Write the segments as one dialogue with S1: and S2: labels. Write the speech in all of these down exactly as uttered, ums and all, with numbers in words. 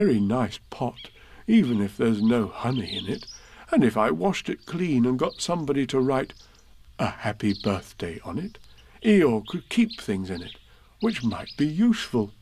S1: very nice pot, even if there's no honey in it, and if I washed it clean and got somebody to write a happy birthday on it, Eeyore could keep things in it, which might be useful."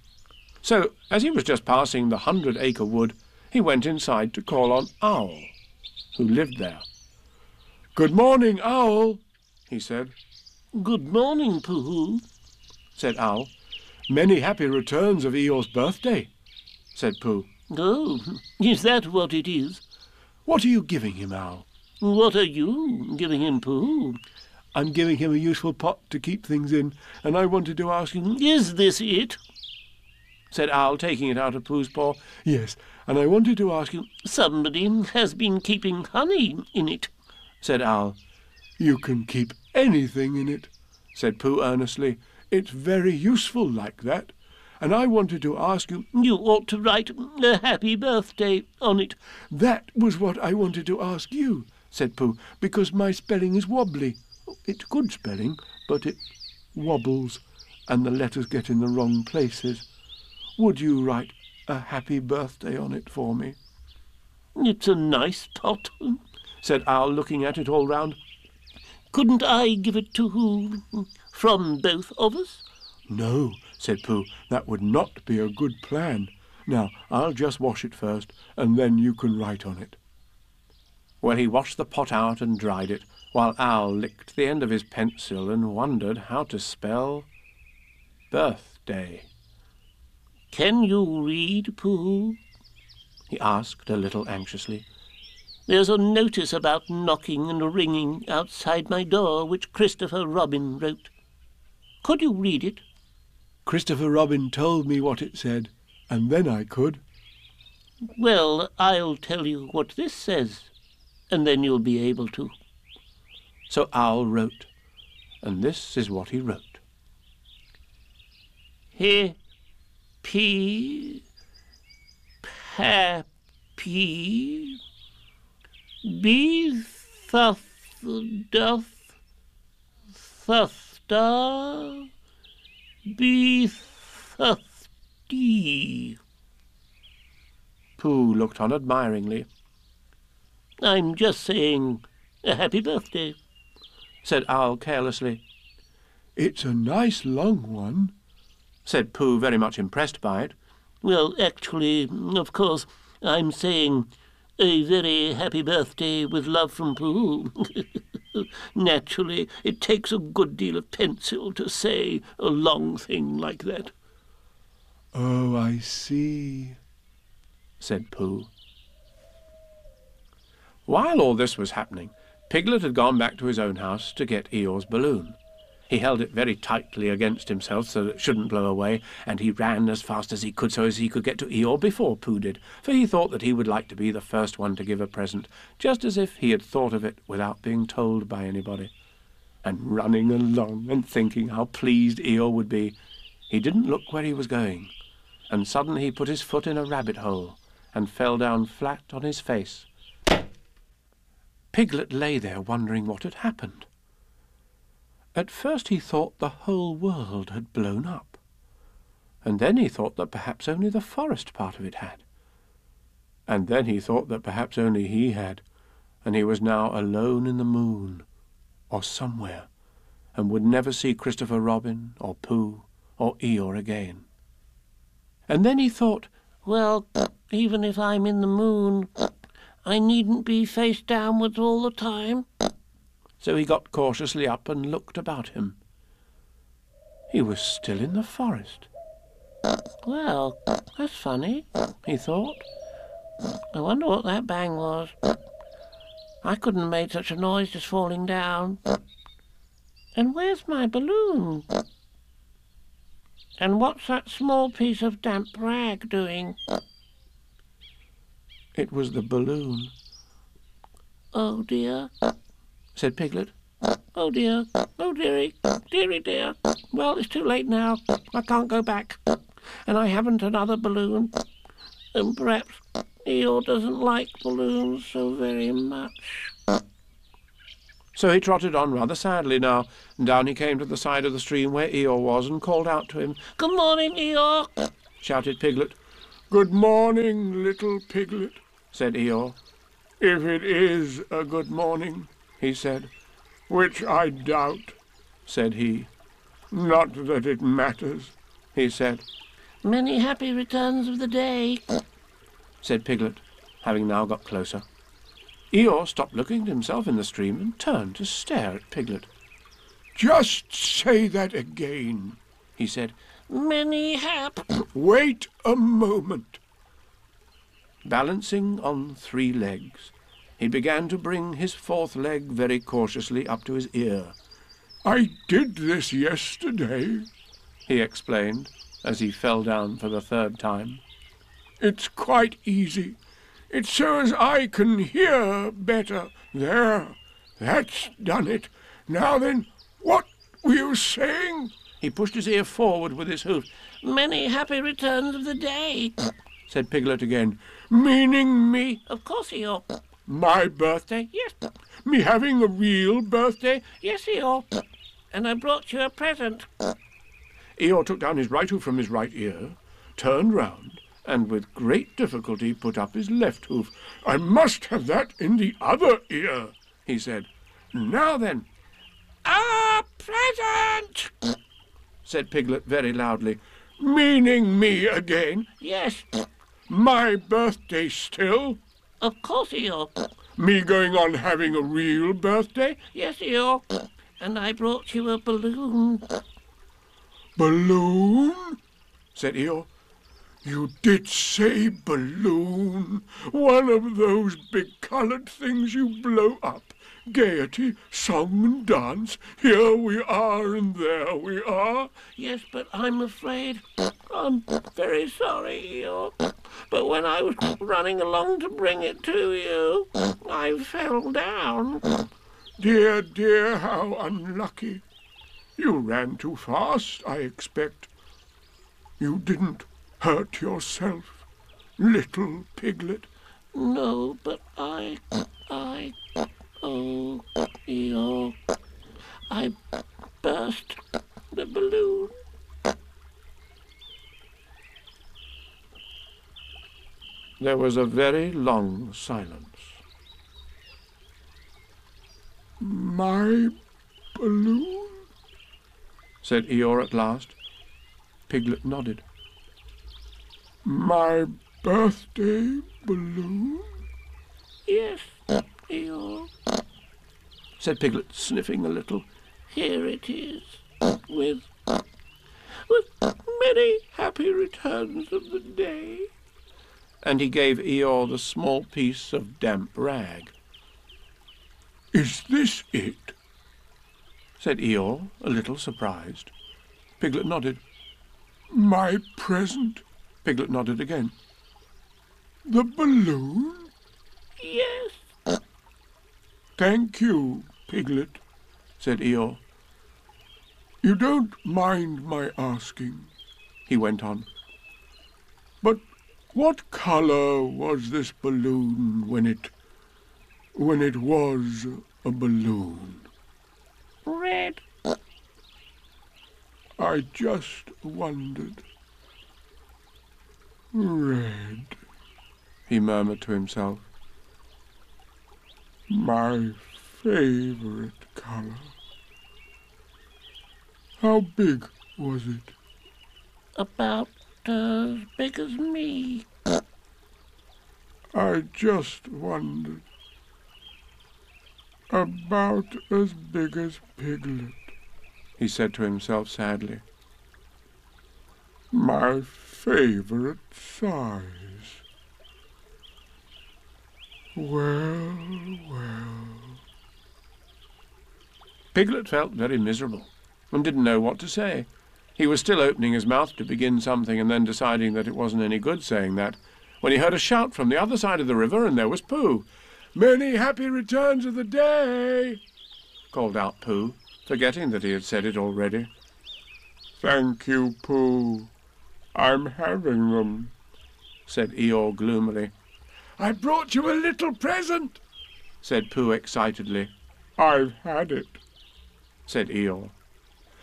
S1: So, as he was just passing the hundred-acre wood, he went inside to call on Owl, who lived there. "Good morning, Owl," he said.
S2: "Good morning, Pooh,"
S1: said Owl. "Many happy returns of Eeyore's birthday," said Pooh.
S2: "Oh, is that what it is?"
S1: "What are you giving him, Owl?"
S2: "What are you giving him, Pooh?"
S1: "I'm giving him a useful pot to keep things in, and I wanted to ask him—"
S2: "Is this it?"
S1: said Owl, taking it out of Pooh's paw. "Yes, and I wanted to ask you—"
S2: "Somebody has been keeping honey in it,"
S1: said Owl. "You can keep anything in it," said Pooh earnestly. "It's very useful like that. And I wanted to ask you—"
S2: "You ought to write a happy birthday on it."
S1: "That was what I wanted to ask you," said Pooh, "because my spelling is wobbly. It's good spelling, but it wobbles, and the letters get in the wrong places. Would you write a happy birthday on it for me?"
S2: "It's a nice pot,"
S1: said Owl, looking at it all round.
S2: "Couldn't I give it to who? From both of us?"
S1: "No," said Pooh, "that would not be a good plan. Now, I'll just wash it first, and then you can write on it." Well, he washed the pot out and dried it, while Owl licked the end of his pencil and wondered how to spell birthday.
S2: "Can you read, Pooh?"
S1: he asked a little anxiously.
S2: "There's a notice about knocking and ringing outside my door which Christopher Robin wrote. Could you read it?"
S1: "Christopher Robin told me what it said, and then I could."
S2: "Well, I'll tell you what this says, and then you'll be able to."
S1: So Owl wrote, and this is what he wrote.
S2: He, P, Happy, Be, Thuth, Doth, Thufta, Be, Thufty.
S1: Pooh looked on admiringly.
S2: "I'm just saying a happy birthday,"
S1: said Owl carelessly. "It's a nice long one," said Pooh, very much impressed by it.
S2: "Well, actually, of course, I'm saying a very happy birthday with love from Pooh. Naturally, it takes a good deal of pencil to say a long thing like that."
S1: "Oh, I see," said Pooh. While all this was happening, Piglet had gone back to his own house to get Eeyore's balloon. He held it very tightly against himself so that it shouldn't blow away, and he ran as fast as he could so as he could get to Eeyore before Pooh did, for he thought that he would like to be the first one to give a present, just as if he had thought of it without being told by anybody. And running along and thinking how pleased Eeyore would be, he didn't look where he was going, and suddenly he put his foot in a rabbit hole and fell down flat on his face. Piglet lay there wondering what had happened. At first he thought the whole world had blown up, and then he thought that perhaps only the forest part of it had. And then he thought that perhaps only he had, and he was now alone in the moon, or somewhere, and would never see Christopher Robin, or Pooh, or Eeyore again. And then he thought,
S2: "Well, even if I'm in the moon, I needn't be face downwards all the time."
S1: So he got cautiously up and looked about him. He was still in the forest.
S2: "Well, that's funny," he thought. "I wonder what that bang was. I couldn't have made such a noise just falling down. And where's my balloon? And what's that small piece of damp rag doing?"
S1: It was the balloon.
S2: "Oh, dear,"
S1: said Piglet.
S2: "Oh, dear. Oh, dearie. Dearie dear. Well, it's too late now. I can't go back. And I haven't another balloon. And perhaps Eeyore doesn't like balloons so very much."
S1: So he trotted on rather sadly now, and down he came to the side of the stream where Eeyore was and called out to him.
S2: "Good morning, Eeyore,"
S1: shouted Piglet.
S3: "Good morning, little piglet,"
S1: said Eeyore.
S3: "if it is a good morning," he said. "Which I doubt,"
S1: said he.
S3: "Not that it matters," he said.
S2: "Many happy returns of the day,"
S1: said Piglet, having now got closer. Eeyore stopped looking at himself in the stream and turned to stare at Piglet.
S3: "Just say that again," he said.
S2: "Many hap—"
S3: "Wait a moment."
S1: Balancing on three legs, he began to bring his fourth leg very cautiously up to his ear.
S3: "I did this yesterday,"
S1: he explained, as he fell down for the third time.
S3: "It's quite easy. It's so as I can hear better. There, that's done it. Now then, what were you saying?"
S1: He pushed his ear forward with his hoof.
S2: "Many happy returns of the day,"
S1: said Piglet again.
S3: "Meaning me?"
S2: "Of course, Eeyore."
S3: "My birthday?"
S2: "Yes."
S3: "Me having a real birthday?"
S2: "Yes, Eeyore. And I brought you a present."
S1: Eeyore took down his right hoof from his right ear, turned round, and with great difficulty put up his left hoof.
S3: "I must have that in the other ear,"
S1: he said. "Now then."
S2: "A present!"
S1: said Piglet very loudly.
S3: "Meaning me again?"
S2: "Yes."
S3: "My birthday still?"
S2: "Of course, Eeyore."
S3: "Me going on having a real birthday?"
S2: "Yes, Eeyore. And I brought you a balloon."
S3: "Balloon?" said Eeyore. "You did say balloon. One of those big coloured things you blow up. Gaiety, song and dance. Here we are and there we are."
S2: "Yes, but I'm afraid I'm very sorry, Eeyore. But when I was running along to bring it to you, I fell down."
S3: "Dear, dear, how unlucky. You ran too fast, I expect. You didn't hurt yourself, little piglet?"
S2: "No, but I, I, oh, Eeyore, I burst the balloon."
S1: There was a very long silence.
S3: "My balloon?"
S1: said Eeyore at last. Piglet nodded.
S3: "My birthday balloon?"
S2: "Yes, Eeyore,"
S1: said Piglet, sniffing a little.
S2: "Here it is, with, with many happy returns of the day."
S1: And he gave Eeyore the small piece of damp rag.
S3: "Is this it?"
S1: said Eeyore, a little surprised. Piglet nodded.
S3: "My present?"
S1: Piglet nodded again.
S3: "The balloon?"
S2: "Yes."
S3: "Thank you, Piglet," said Eeyore. "You don't mind my asking," he went on, "but what colour was this balloon when it, when it was a balloon?"
S2: "Red."
S3: "I just wondered. Red," he murmured to himself. "My favourite colour. How big was it?"
S2: "About as big as me."
S3: "I just wondered. About as big as Piglet," he said to himself sadly. "My favourite size. Well, well."
S1: Piglet felt very miserable and didn't know what to say. He was still opening his mouth to begin something and then deciding that it wasn't any good saying that, when he heard a shout from the other side of the river, and there was Pooh. "Many happy returns of the day," called out Pooh, forgetting that he had said it already.
S3: "Thank you, Pooh. I'm having them,"
S1: said Eeyore gloomily. "I brought you a little present," said Pooh excitedly.
S3: "I've had it,"
S1: said Eeyore.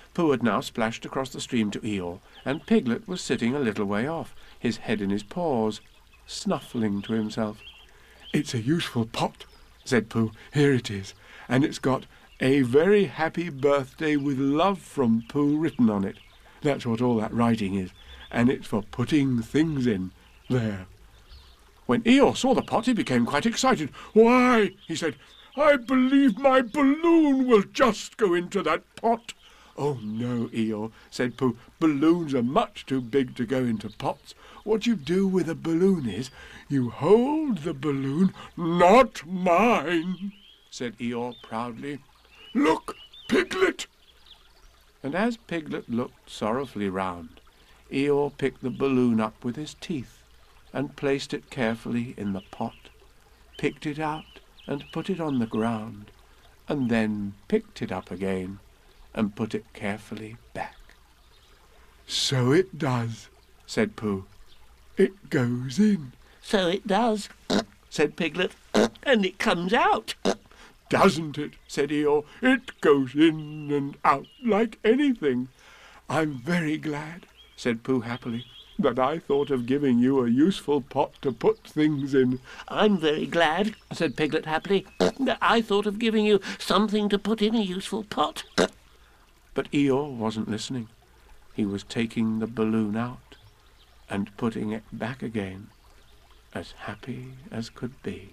S1: Pooh had now splashed across the stream to Eeyore, and Piglet was sitting a little way off, his head in his paws, snuffling to himself.
S3: "It's a useful pot," said Pooh. "Here it is, and it's got 'A very happy birthday with love from Pooh' written on it. That's what all that writing is, and it's for putting things in. There."
S1: When Eeyore saw the pot, he became quite excited.
S3: "Why," he said, "I believe my balloon will just go into that pot." "Oh, no, Eeyore," said Pooh. "Balloons are much too big to go into pots. What you do with a balloon is, you hold the balloon—" "Not mine,"
S1: said Eeyore proudly.
S3: "Look, Piglet!"
S1: And as Piglet looked sorrowfully round, Eeyore picked the balloon up with his teeth, and placed it carefully in the pot, picked it out and put it on the ground, and then picked it up again and put it carefully back.
S3: "So it does," said Pooh. "It goes in."
S2: "So it does," said Piglet, "and it comes out."
S3: "Doesn't it?" said Eeyore. "It goes in and out like anything." "I'm very glad," said Pooh happily, "that I thought of giving you a useful pot to put things in."
S2: "I'm very glad," said Piglet happily, "that I thought of giving you something to put in a useful pot."
S1: But Eeyore wasn't listening. He was taking the balloon out and putting it back again, as happy as could be.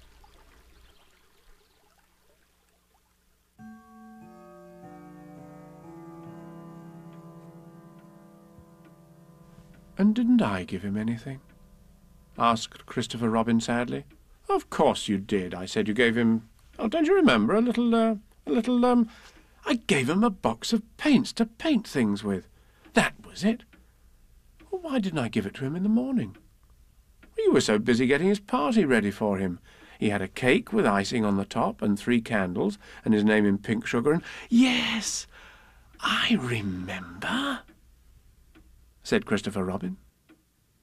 S1: "And didn't I give him anything?" asked Christopher Robin sadly. "Of course you did. I said you gave him... Oh, don't you remember? A little, uh, a little, um... I gave him a box of paints to paint things with. That was it. Well, why didn't I give it to him in the morning? You were so busy getting his party ready for him. He had a cake with icing on the top and three candles and his name in pink sugar and... Yes, I remember," said Christopher Robin.